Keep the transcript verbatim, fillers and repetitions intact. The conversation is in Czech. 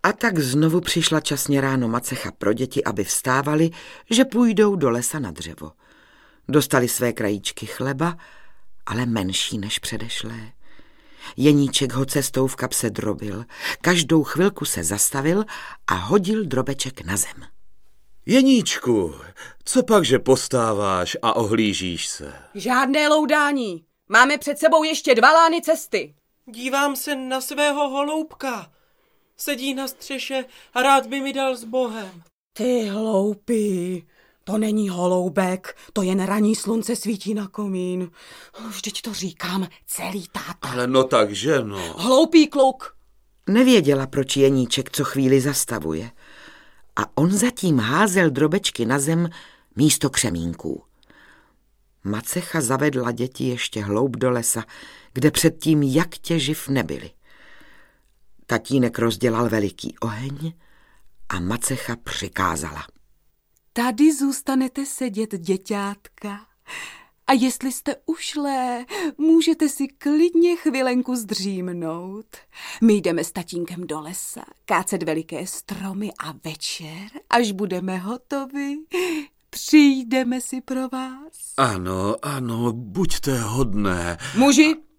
A tak znovu přišla časně ráno macecha pro děti, aby vstávali, že půjdou do lesa na dřevo. Dostali své krajíčky chleba, ale menší než předešlé. Jeníček ho cestou v kapse drobil, každou chvilku se zastavil a hodil drobeček na zem. Jeníčku, co pak, že postáváš a ohlížíš se? Žádné loudání. Máme před sebou ještě dva lány cesty. Dívám se na svého holoubka. Sedí na střeše a rád by mi dal s Bohem. Ty hloupý, to není holoubek, to jen raní slunce svítí na komín. Vždyť to říkám celý táta. Ale no takže no. Hloupý kluk. Nevěděla, proč Jeníček co chvíli zastavuje. A on zatím házel drobečky na zem místo křemínků. Macecha zavedla děti ještě hloub do lesa, kde předtím jak těživ nebyli. Tatínek rozdělal veliký oheň a macecha přikázala. Tady zůstanete sedět, děťátka. A jestli jste ušlé, můžete si klidně chvilenku zdřímnout. My jdeme s tatínkem do lesa, kácet veliké stromy a večer, až budeme hotovi, přijdeme si pro vás. Ano, ano, buďte hodné. Muži,